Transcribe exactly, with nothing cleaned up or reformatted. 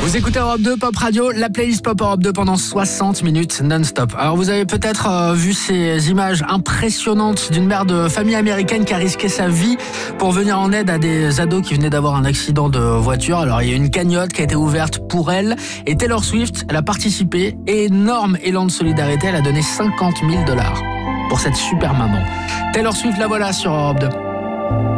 Vous écoutez Europe deux Pop Radio, la playlist Pop Europe deux pendant soixante minutes non-stop. Alors vous avez peut-être euh, vu ces images impressionnantes d'une mère de famille américaine qui a risqué sa vie pour venir en aide à des ados qui venaient d'avoir un accident de voiture. Alors il y a une cagnotte qui a été ouverte pour elle et Taylor Swift, elle a participé. Énorme élan de solidarité, elle a donné cinquante mille dollars pour cette super maman. Taylor Swift, la voilà sur Europe deux.